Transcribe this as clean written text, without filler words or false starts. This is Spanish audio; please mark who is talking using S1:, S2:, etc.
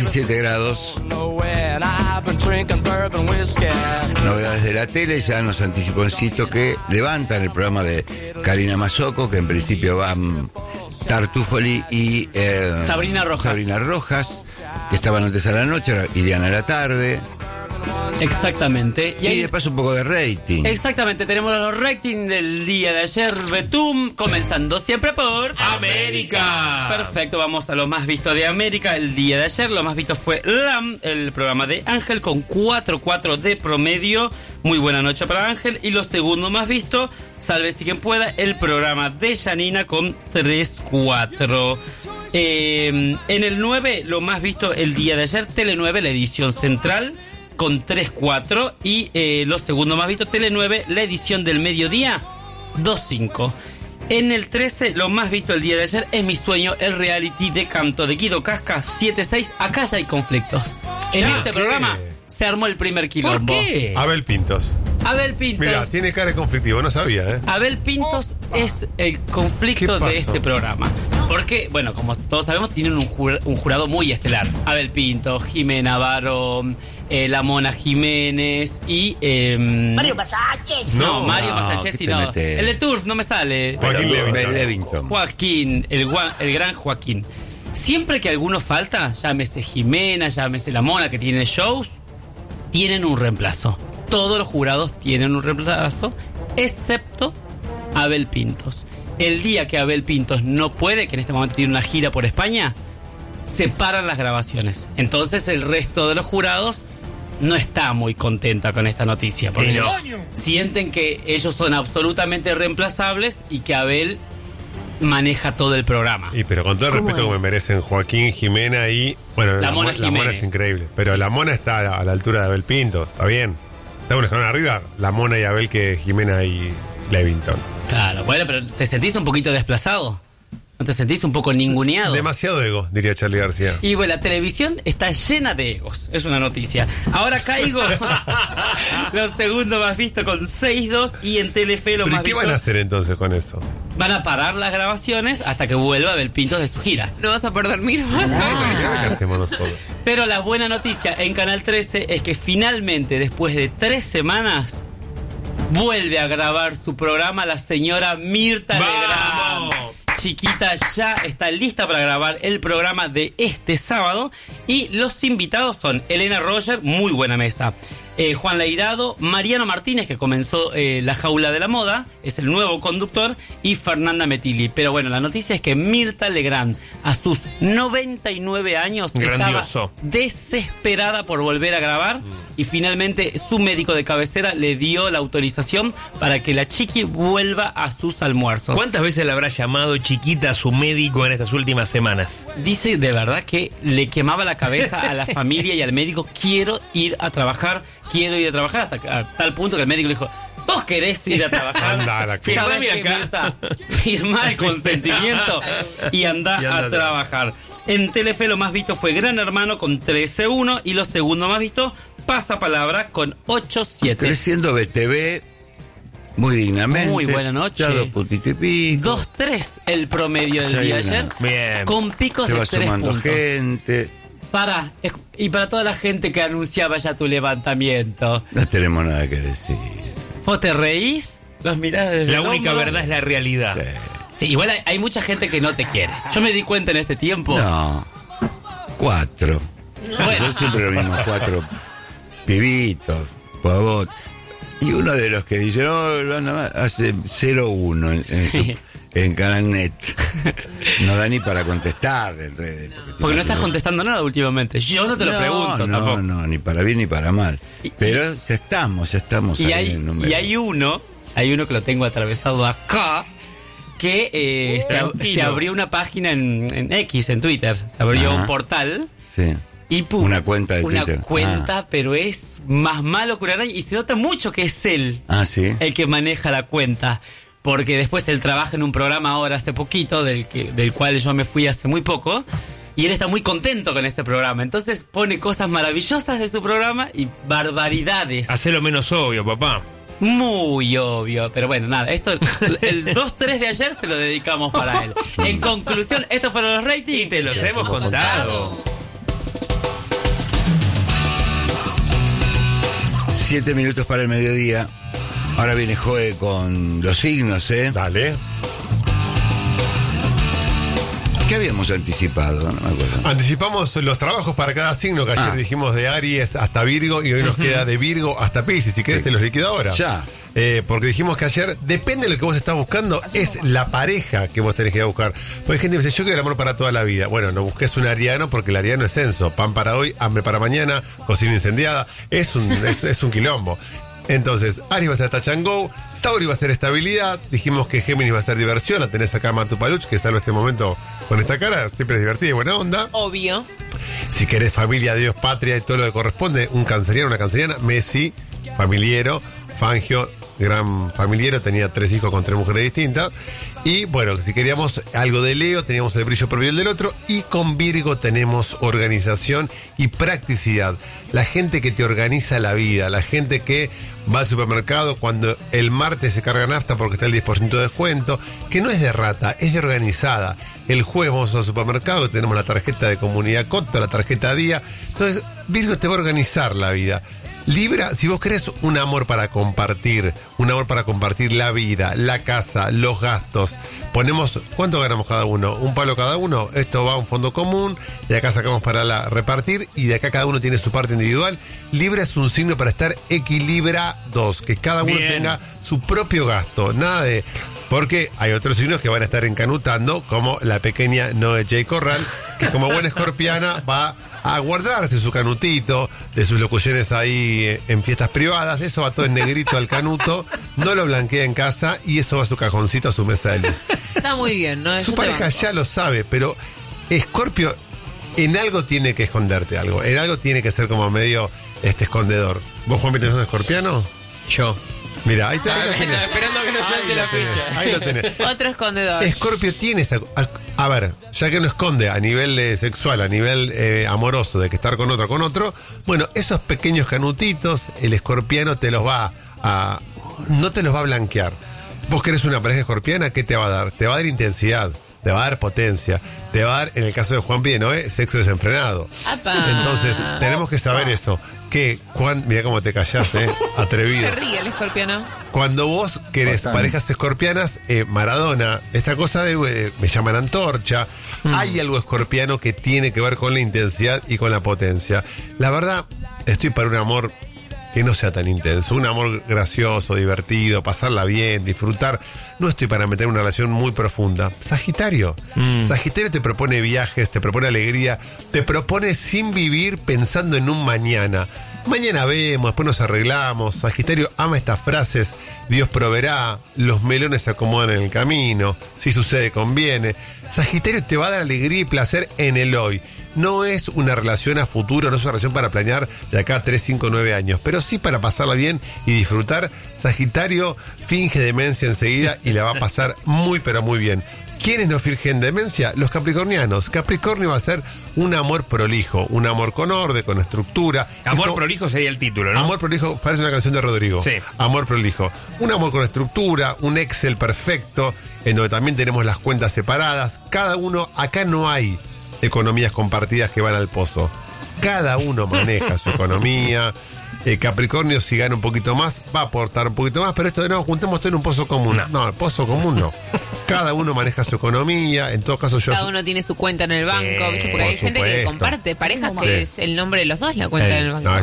S1: 17 grados. Novedades de la tele, ya nos anticipó Cito que levantan el programa de Karina Mazzocco, que en principio van Tartufoli y
S2: Sabrina Rojas,
S1: que estaban antes a la noche, ahora irían a la tarde.
S2: Exactamente.
S1: Y de paso un poco de rating.
S2: Exactamente, tenemos los ratings del día de ayer, Betum, comenzando siempre por
S3: América.
S2: Perfecto, vamos a lo más visto de América el día de ayer. Lo más visto fue LAM, el programa de Ángel, con 4.4 de promedio. Muy buena noche para Ángel. Y lo segundo más visto, sálvese quien pueda, el programa de Janina con 3.4. En el 9, lo más visto el día de ayer, Tele 9, la edición central, con 3.4. Y lo segundo más visto, Tele 9, la edición del mediodía, 2.5. En el 13, lo más visto el día de ayer es Mi Sueño, el reality de canto de Guido Casca, 7.6. Acá ya hay conflictos. En este programa se armó el primer quilombo.
S3: ¿Por qué?
S4: Abel Pintos. Mira, tiene cara de conflictivo, no sabía, ¿eh?
S2: Abel Pintos es el conflicto de este programa. Porque, bueno, como todos sabemos, tienen un jurado muy estelar. Abel Pintos, Jimena Barón, la Mona Jiménez y...
S5: Mario Masachesi.
S2: No, Mario Masachesi no.
S1: Metes?
S2: El de Turf, no me sale.
S4: Joaquín
S1: Levington.
S2: Joaquín, el gran Joaquín. Siempre que alguno falta, llámese Jimena, llámese la Mona, que tiene shows, tienen un reemplazo. Todos los jurados tienen un reemplazo, excepto Abel Pintos. El día que Abel Pintos no puede, que en este momento tiene una gira por España, se paran las grabaciones. Entonces el resto de los jurados no está muy contenta con esta noticia, porque sienten que ellos son absolutamente reemplazables y que Abel maneja todo el programa.
S4: Y pero con todo el respeto que me merecen Joaquín, Jimena y... Bueno,
S2: la Mona
S4: es increíble. Pero la Mona está a la altura de Abel Pintos, está bien. Está un escalón arriba, la Mona y Abel, que Jimena y Levington.
S2: Claro, bueno, pero ¿te sentís un poquito desplazado? ¿No te sentís un poco ninguneado?
S4: Demasiado ego, diría Charly García.
S2: Y bueno, la televisión está llena de egos. Es una noticia. Ahora caigo. Lo segundo más visto con 6.2 y en Telefe lo
S4: ¿Pero
S2: más
S4: qué
S2: visto.
S4: van a hacer entonces con eso?
S2: Van a parar las grabaciones hasta que vuelva Abel Pintos de su gira.
S6: No vas a poder dormir más.
S4: ¿Qué hacemos nosotros?
S2: Pero la buena noticia en Canal 13 es que finalmente, después de 3 semanas, vuelve a grabar su programa la señora Mirta Legrand. Chiquita ya está lista para grabar el programa de este sábado. Y los invitados son Elena Roger, muy buena mesa, Juan Leirado, Mariano Martínez, que comenzó La Jaula de la Moda, es el nuevo conductor, y Fernanda Metilli. Pero bueno, la noticia es que Mirta Legrand, a sus 99 años,
S3: grandioso,
S2: estaba desesperada por volver a grabar, y finalmente su médico de cabecera le dio la autorización para que la chiqui vuelva a sus almuerzos.
S3: ¿Cuántas veces le habrá llamado chiquita a su médico en estas últimas semanas?
S2: Dice de verdad que le quemaba la cabeza a la familia y al médico: quiero ir a trabajar, hasta a tal punto que el médico le dijo: ¿vos querés ir a trabajar?
S4: Andá,
S2: ¿Sabés qué, Mirta? Firmá el consentimiento y anda a trabajar. En Telefe lo más visto fue Gran Hermano con 13.1 y lo segundo más visto, Pasapalabra con 8.7.
S1: Creciendo BTV muy dignamente.
S2: Muy buena noche.
S1: Ya 2 puntitos y pico.
S2: 2.3 el promedio del día ayer.
S3: Bien.
S2: Con picos
S1: Se
S2: de
S1: va
S2: 3
S1: sumando
S2: puntos.
S1: gente.
S2: Y para toda la gente que anunciaba ya tu levantamiento,
S1: No tenemos nada que decir.
S2: ¿vos te reís? Los mirás desde
S3: La
S2: el
S3: única
S2: hombro.
S3: verdad es la realidad.
S1: Sí.
S2: Sí, igual hay mucha gente que no te quiere. Yo me di cuenta en este tiempo.
S1: No. 4.
S2: Bueno.
S1: Son siempre los mismos 4 pibitos, pavot. Y uno de los que dice, no, hace 0-1 en Canal Net. No da ni para contestar en redes.
S2: Porque no estás contestando nada últimamente. Yo no te lo pregunto tampoco.
S1: No, ni para bien ni para mal. Pero ya estamos
S2: Y
S1: ahí
S2: hay,
S1: en el número.
S2: y hay uno que lo tengo atravesado acá, que se abrió una página en X, en Twitter. Se abrió un portal.
S1: Sí.
S2: Y pum,
S1: Una cuenta de Twitter.
S2: Una cuenta, pero es más malo que una araña. Y se nota mucho que es él
S1: Sí.
S2: el que maneja la cuenta. Porque después él trabaja en un programa ahora hace poquito, del cual yo me fui hace muy poco. Y él está muy contento con este programa. Entonces pone cosas maravillosas de su programa y barbaridades.
S3: Hacelo menos obvio, papá.
S2: Muy obvio. Pero bueno, nada. Esto, el 2-3 de ayer se lo dedicamos para él. En conclusión, estos fueron los ratings.
S3: Y te los hemos contado.
S1: 7 minutos para el mediodía. Ahora viene Joe con los signos, ¿eh?
S4: Dale.
S1: ¿Qué habíamos anticipado? No me acuerdo.
S4: Anticipamos los trabajos para cada signo que ayer dijimos de Aries hasta Virgo y hoy nos queda de Virgo hasta Piscis. Si querés te los liquido ahora.
S1: Ya.
S4: Porque dijimos que ayer, depende de lo que vos estás buscando, es la pareja que vos tenés que ir a buscar. Porque hay gente que dice, yo quiero el amor para toda la vida. Bueno, no busques un ariano porque el ariano es censo. Pan para hoy, hambre para mañana, cocina incendiada. Es un quilombo. Entonces, Aries va a ser touch and go, Tauri va a ser estabilidad, dijimos que Géminis va a ser diversión, la tenés acá a Matupaluch, que salvo este momento con esta cara, siempre es divertida y buena onda.
S6: Obvio.
S4: Si querés familia, Dios, patria y todo lo que corresponde, un canceriano, una canceriana, Messi, familiero, Fangio, gran familiero, tenía 3 hijos con 3 mujeres distintas. Y bueno, si queríamos algo de Leo, teníamos el brillo propiedad del otro. Y con Virgo tenemos organización y practicidad. La gente que te organiza la vida, la gente que va al supermercado cuando el martes se carga nafta porque está el 10% de descuento, que no es de rata, es de organizada. El jueves vamos al supermercado, tenemos la tarjeta de Comunidad Coto, la tarjeta Día. Entonces, Virgo te va a organizar la vida. Libra, si vos querés un amor para compartir la vida, la casa, los gastos, ponemos, ¿cuánto ganamos cada uno? ¿Un palo cada uno? Esto va a un fondo común, de acá sacamos para repartir y de acá cada uno tiene su parte individual. Libra es un signo para estar equilibrados, que cada uno tenga su propio gasto, nada de... Porque hay otros signos que van a estar encanutando, como la pequeña Noé J. Corral, que como buena escorpiana va a guardarse su canutito de sus locuciones ahí en fiestas privadas. Eso va todo en negrito al canuto, no lo blanquea en casa y eso va a su cajoncito, a su mesa de luz.
S6: Está muy bien, ¿no?
S4: Su pareja ya lo sabe, pero Escorpio en algo tiene que esconderte algo. En algo tiene que ser como medio escondedor. ¿Vos, Juan, tenés un escorpiano?
S3: Yo.
S4: Mira, ahí lo tenés.
S2: Estaba esperando que no salte la fecha.
S4: Ahí lo tenés.
S6: Otro escondedor.
S4: Escorpio tiene esa... A ver, ya que no esconde a nivel sexual, a nivel amoroso, de que estar con otro, bueno, esos pequeños canutitos, el escorpiano te los va a... no te los va a blanquear. Vos querés una pareja escorpiana, ¿qué te va a dar? Te va a dar intensidad, te va a dar potencia, te va a dar, en el caso de Juan P. de Noé, sexo desenfrenado.
S6: ¡Apa!
S4: Entonces, tenemos que saber eso. Que Juan, mira cómo te callás, atrevido.
S6: Se ríe el escorpiano.
S4: Cuando vos querés parejas escorpianas, Maradona, esta cosa de me llaman antorcha, hay algo escorpiano que tiene que ver con la intensidad y con la potencia. La verdad, estoy para un amor que no sea tan intenso, un amor gracioso, divertido, pasarla bien, disfrutar. No estoy para meter una relación muy profunda. Sagitario. Sagitario te propone viajes, te propone alegría, te propone sin vivir pensando en un mañana. Mañana vemos, después nos arreglamos. Sagitario ama estas frases: Dios proveerá, los melones se acomodan en el camino, si sucede conviene. Sagitario te va a dar alegría y placer en el hoy. No es una relación a futuro, no es una relación para planear de acá a 3, 5, 9 años, pero sí para pasarla bien y disfrutar. Sagitario finge demencia enseguida y la va a pasar muy, pero muy bien. ¿Quiénes no fingen demencia? Los capricornianos. Capricornio va a ser un amor prolijo, un amor con orden, con estructura.
S3: Amor prolijo sería el título, ¿no?
S4: Amor prolijo parece una canción de Rodrigo.
S3: Sí.
S4: Amor prolijo. Un amor con estructura, un Excel perfecto, en donde también tenemos las cuentas separadas. Cada uno, acá no hay economías compartidas que van al pozo. Cada uno maneja su economía. Capricornio, si gana un poquito más, va a aportar un poquito más, pero esto de no, juntemos todo en un pozo común. No, el pozo común no. Cada uno maneja su economía. En todo caso,
S6: cada uno tiene su cuenta en el banco, ¿viste? Porque hay gente que comparte parejas que es el nombre de los dos, la cuenta en el banco.
S4: No,